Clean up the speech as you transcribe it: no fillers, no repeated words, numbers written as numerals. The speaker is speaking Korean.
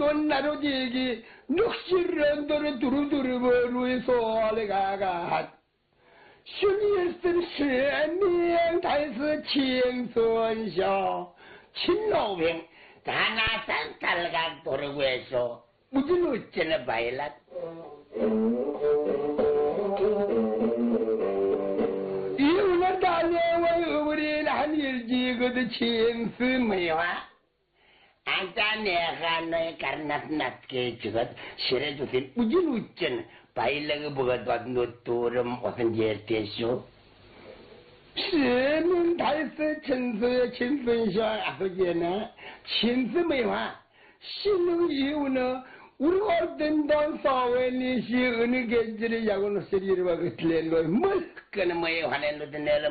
온 나로지기 눅실런도를 두루두루버루의 소리가가 신일슨 신명 다이스 칭선쇼 친노병 다나산 달각 도르구에서 무슨 어쩌나 바일라 이오나 달려와 우리 한일지거든 칭스매와 안타 내가 너의 가르나스낫게 죽었 실어주신 무슨 어쩌나 바일라가 뭐가 너또름 어떤 제대쇼 신명 다이스 천수의 친선쇼 아버지나 칭스매와 신능 이유는 우리 어떤 돈 사회니 시 어느 계절의 야구는 세리를 와그 틀레로 뭘 그는 뭐에 화내는 내려